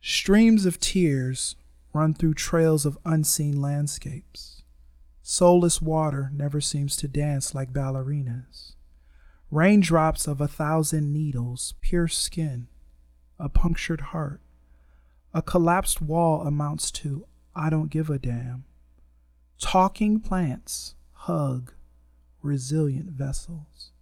Streams of tears run through trails of unseen landscapes. Soulless water never seems to dance like ballerinas. Raindrops of 1,000 needles pierce skin, a punctured heart. A collapsed wall amounts to I don't give a damn. Talking plants hug resilient vessels.